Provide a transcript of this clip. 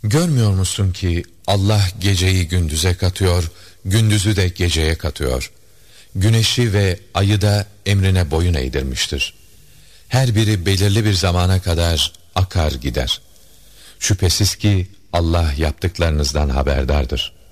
Görmüyor musun ki Allah geceyi gündüze katıyor, gündüzü de geceye katıyor. Güneşi ve ayı da emrine boyun eğdirmiştir. Her biri belirli bir zamana kadar akar gider. Şüphesiz ki Allah yaptıklarınızdan haberdardır.